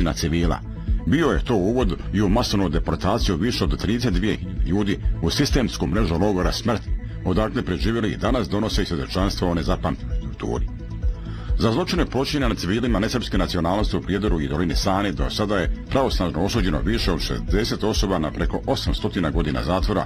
godina civila. Bio je to uvod i u masovnu deportaciju više od 32.000 ljudi u sistemsku mrežu logora smrti, odakle preživjeli i danas donose svjedočanstvo o nezapamćenoj torturi. Za zločine počinjene nad civilima nesrpske nacionalnosti u Prijedoru i dolini Sane do sada je pravosnažno osuđeno više od 60 osoba na preko 800 godina zatvora,